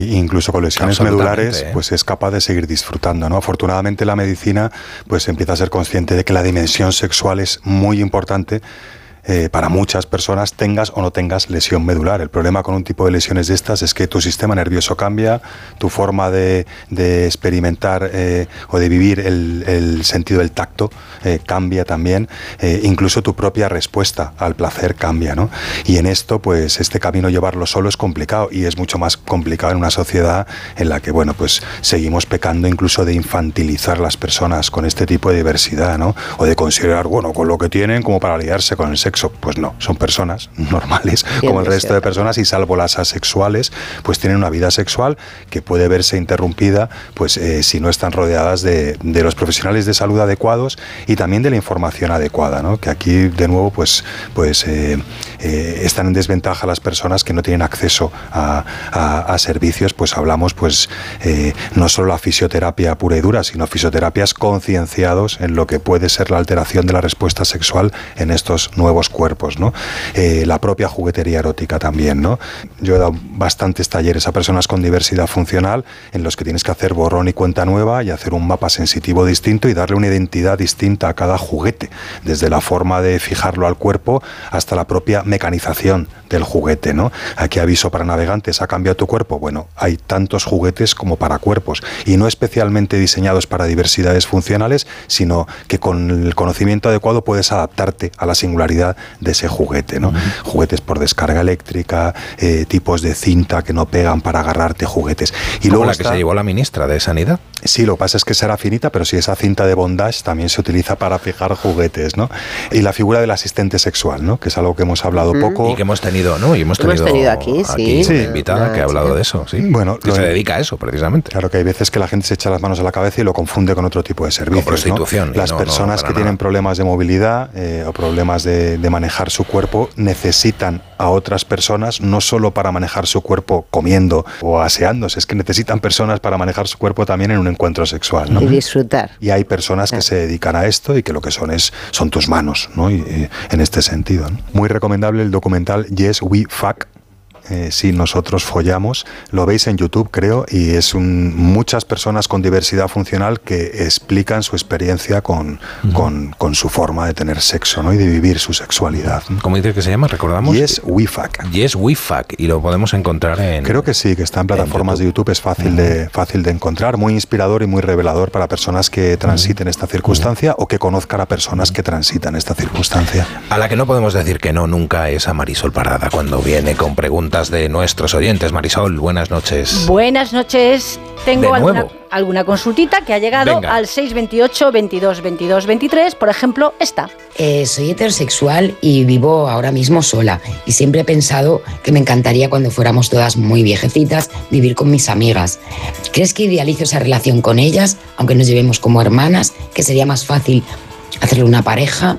Incluso con lesiones medulares, pues es capaz de seguir disfrutando, ¿no? Afortunadamente la medicina pues empieza a ser consciente de que la dimensión sexual es muy importante para muchas personas, tengas o no tengas lesión medular. El problema con un tipo de lesiones de estas es que tu sistema nervioso cambia, tu forma de experimentar o de vivir el sentido del tacto cambia también, incluso tu propia respuesta al placer cambia, ¿no? Y en esto, pues este camino llevarlo solo es complicado, y es mucho más complicado en una sociedad en la que, bueno, pues seguimos pecando incluso de infantilizar las personas con este tipo de diversidad, ¿no? O de considerar, bueno, con lo que tienen como para liarse con el sexo. Pues no, son personas normales como el resto de personas, y salvo las asexuales, pues tienen una vida sexual que puede verse interrumpida pues si no están rodeadas de los profesionales de salud adecuados y también de la información adecuada, ¿no? Que aquí de nuevo pues están en desventaja las personas que no tienen acceso a servicios. Pues hablamos pues no solo la fisioterapia pura y dura, sino fisioterapias concienciados en lo que puede ser la alteración de la respuesta sexual en estos nuevos cuerpos, ¿no? La propia juguetería erótica también, ¿no? Yo he dado bastantes talleres a personas con diversidad funcional en los que tienes que hacer borrón y cuenta nueva y hacer un mapa sensitivo distinto y darle una identidad distinta a cada juguete, desde la forma de fijarlo al cuerpo hasta la propia mecanización del juguete, ¿no? Aquí aviso para navegantes: ¿ha cambiado tu cuerpo? Bueno, hay tantos juguetes como para cuerpos, y no especialmente diseñados para diversidades funcionales, sino que con el conocimiento adecuado puedes adaptarte a la singularidad de ese juguete, ¿no? Juguetes por descarga eléctrica, tipos de cinta que no pegan para agarrarte, juguetes. Y ¿Como luego la que se llevó la ministra de Sanidad? Sí, lo que pasa es que será finita, pero sí, esa cinta de bondage también se utiliza para fijar juguetes, ¿no? Y la figura del asistente sexual, ¿no? Que es algo que hemos hablado poco. Y que hemos tenido, ¿no? Y hemos tenido aquí una invitada que ha hablado de eso, sí. Bueno, que se dedica a eso, precisamente. Claro que hay veces que la gente se echa las manos a la cabeza y lo confunde con otro tipo de servicios, con prostitución, ¿no? Las personas que tienen problemas de movilidad o problemas de manejar su cuerpo necesitan a otras personas, no solo para manejar su cuerpo comiendo o aseándose, es que necesitan personas para manejar su cuerpo también en un encuentro sexual, ¿no? Y disfrutar. Y hay personas que se dedican a esto y que lo que son tus manos, ¿no? Y en este sentido, ¿no? Muy recomendable el documental Yes We Fuck. Sí, nosotros follamos, lo veis en YouTube, creo, y es muchas personas con diversidad funcional que explican su experiencia con su forma de tener sexo, ¿no? Y de vivir su sexualidad, ¿no? ¿Cómo dice que se llama? ¿Recordamos? Yes We Fuck. Yes We Fuck, y lo podemos encontrar en... Creo que sí, que está en plataformas de YouTube, es fácil de encontrar, muy inspirador y muy revelador para personas que transiten esta circunstancia o que conozcan a personas que transitan esta circunstancia. A la que no podemos decir que no nunca es a Marisol Parada cuando viene con preguntas de nuestros oyentes. Marisol, buenas noches. Buenas noches. Tengo alguna consultita que ha llegado al 628 22 22 23, por ejemplo, esta. Soy heterosexual y vivo ahora mismo sola, y siempre he pensado que me encantaría, cuando fuéramos todas muy viejecitas, vivir con mis amigas. ¿Crees que idealizo esa relación con ellas, aunque nos llevemos como hermanas, que sería más fácil hacerle una pareja?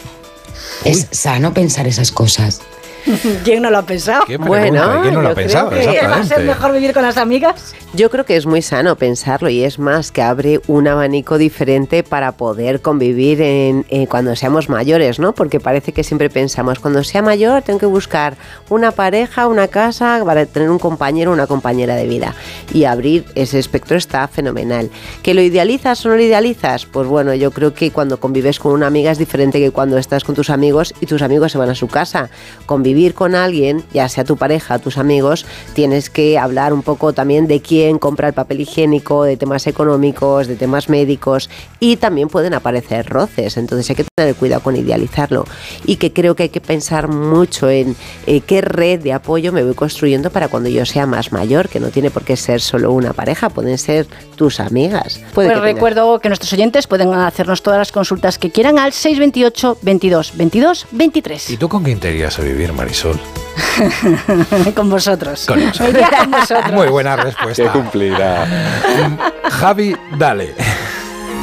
¿Es sano pensar esas cosas? ¿Quién no lo ha pensado? Bueno, ¿quién no lo ha pensado? ¿Que va a ser mejor vivir con las amigas? Yo creo que es muy sano pensarlo, y es más, que abre un abanico diferente para poder convivir cuando seamos mayores, ¿no? Porque parece que siempre pensamos, cuando sea mayor tengo que buscar una pareja, una casa, para tener un compañero o una compañera de vida. Y abrir ese espectro está fenomenal. ¿Que lo idealizas o no lo idealizas? Pues bueno, yo creo que cuando convives con una amiga es diferente que cuando estás con tus amigos y tus amigos se van a su casa. Convivir con alguien, ya sea tu pareja, tus amigos, tienes que hablar un poco también de quién compra el papel higiénico, de temas económicos, de temas médicos, y también pueden aparecer roces, entonces hay que tener cuidado con idealizarlo, y que creo que hay que pensar mucho en qué red de apoyo me voy construyendo para cuando yo sea más mayor, que no tiene por qué ser solo una pareja, pueden ser tus amigas. Pues recuerdo que nuestros oyentes pueden hacernos todas las consultas que quieran al 628 22 22 23. ¿Y tú con quién te irías a vivir, Marisol? Con vosotros. Con nosotros. Me iría con vosotros. Muy buena respuesta. Qué cumplida. Javi, dale.